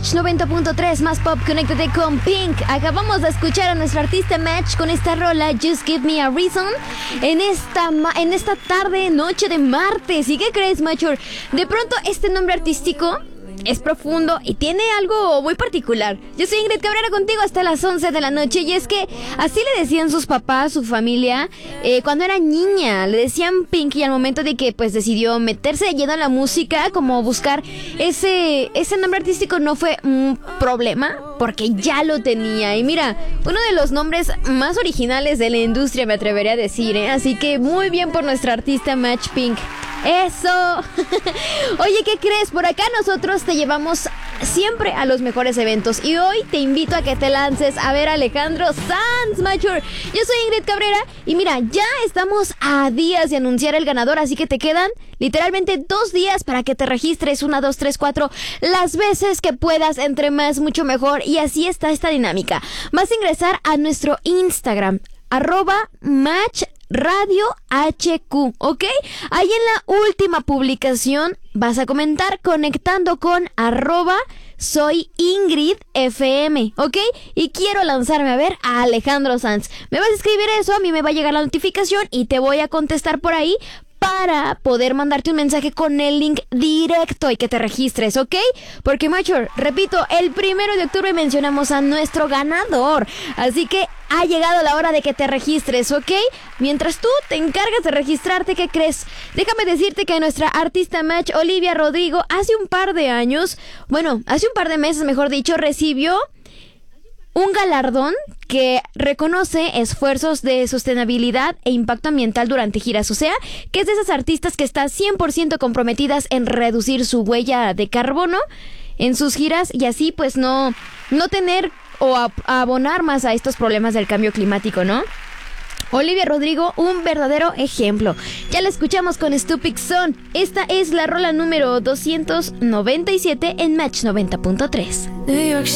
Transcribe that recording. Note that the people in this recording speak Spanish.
Match 90.3, más pop, conéctate con Pink. Acabamos de escuchar a nuestro artista Match con esta rola, Just Give Me a Reason, en esta tarde, noche de martes. ¿Y qué crees, Machor? De pronto este nombre artístico es profundo y tiene algo muy particular. Yo soy Ingrid Cabrera, contigo hasta las 11 de la noche. Y es que así le decían sus papás, su familia, cuando era niña. Le decían Pink, y al momento de que pues decidió meterse de lleno a la música, como buscar ese nombre artístico no fue un problema, porque ya lo tenía. Y mira, uno de los nombres más originales de la industria, me atrevería a decir, ¿eh? Así que muy bien por nuestra artista Match Pink. ¡Eso! Oye, ¿qué crees? Por acá nosotros te llevamos siempre a los mejores eventos. Y hoy te invito a que te lances a ver a Alejandro Sanz, Mature. Yo soy Ingrid Cabrera y mira, ya estamos a días de anunciar el ganador. Así que te quedan literalmente 2 días para que te registres. 1, 2, 3, 4 las veces que puedas. Entre más, mucho mejor. Y así está esta dinámica. Vas a ingresar a nuestro Instagram, @match Radio HQ, ¿ok? Ahí en la última publicación vas a comentar conectando con @soy Ingrid FM, ¿ok? Y quiero lanzarme a ver a Alejandro Sanz. Me vas a escribir eso, a mí me va a llegar la notificación y te voy a contestar por ahí para poder mandarte un mensaje con el link directo y que te registres, ¿ok? Porque, Machor, repito, el 1 de octubre mencionamos a nuestro ganador. Así que ha llegado la hora de que te registres, ¿ok? Mientras tú te encargas de registrarte, ¿qué crees? Déjame decirte que nuestra artista Match, Olivia Rodrigo, hace un par de meses, mejor dicho, recibió un galardón que reconoce esfuerzos de sostenibilidad e impacto ambiental durante giras. O sea, que es de esas artistas que están 100% comprometidas en reducir su huella de carbono en sus giras y así pues no tener o abonar más a estos problemas del cambio climático, ¿no? Olivia Rodrigo, un verdadero ejemplo. Ya la escuchamos con Stupid Son. Esta es la rola número 297 en Match 90.3.